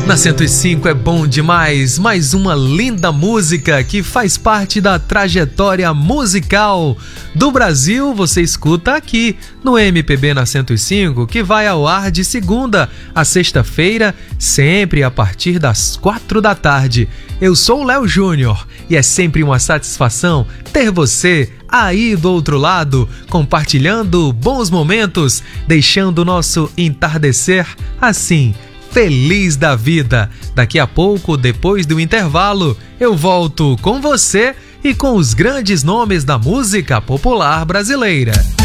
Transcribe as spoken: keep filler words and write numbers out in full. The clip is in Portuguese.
Na cento e cinco é bom demais, mais uma linda música que faz parte da trajetória musical do Brasil. Você escuta aqui no M P B na cento e cinco, que vai ao ar de segunda a sexta-feira, sempre a partir das quatro da tarde. Eu sou o Léo Júnior e é sempre uma satisfação ter você aí do outro lado, compartilhando bons momentos, deixando o nosso entardecer assim, feliz da vida. Daqui a pouco, depois do intervalo, eu volto com você e com os grandes nomes da música popular brasileira.